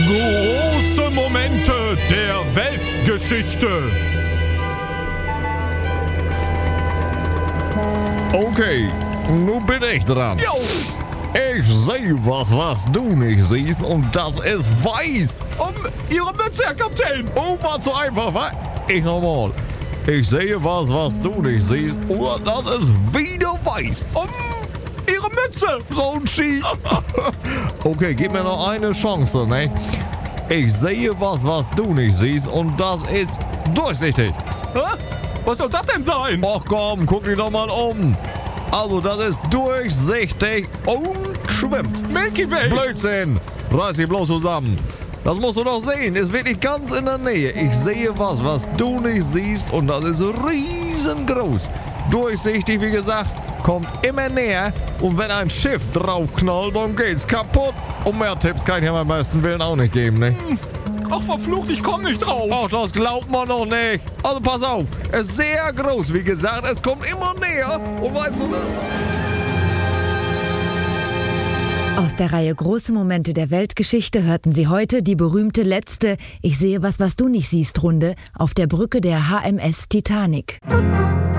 Große Momente der Weltgeschichte. Okay, nun bin ich dran. Jo. Ich sehe was du nicht siehst, und das ist weiß. Ihre Mütze, Herr Kapitän. Oh, war zu einfach, wa? Ich nochmal. Ich sehe was du nicht siehst, und das ist wieder weiß. Ihre Mütze. So ein Cheat. Okay, gib mir noch eine Chance, ne? Ich sehe was du nicht siehst, und das ist durchsichtig. Hä? Was soll das denn sein? Ach komm, guck dich doch mal um. Also, das ist durchsichtig und schwimmt. Milky Way. Blödsinn. Reiß dich bloß zusammen. Das musst du doch sehen. Ist wirklich ganz in der Nähe. Ich sehe was du nicht siehst, und das ist riesengroß. Durchsichtig, wie gesagt, kommt immer näher, und wenn ein Schiff draufknallt, dann geht's kaputt. Und mehr Tipps kann ich ja beim besten Willen auch nicht geben, ne? Ach, verflucht, ich komm nicht drauf. Ach, das glaubt man doch nicht. Also pass auf, es ist sehr groß, wie gesagt, es kommt immer näher. Und weißt du, ne? Aus der Reihe Große Momente der Weltgeschichte hörten Sie heute die berühmte letzte Ich sehe was du nicht siehst Runde auf der Brücke der HMS Titanic.